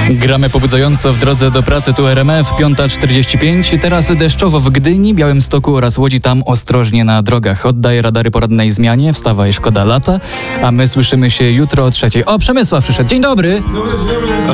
Gramy pobudzająco w drodze do pracy, tu RMF, 5:45. Teraz deszczowo w Gdyni, Białymstoku oraz Łodzi, tam ostrożnie na drogach. Oddaję radary porannej zmianie, wstawaj, szkoda lata, a my słyszymy się jutro o 3:00. O, Przemysław przyszedł, dzień dobry!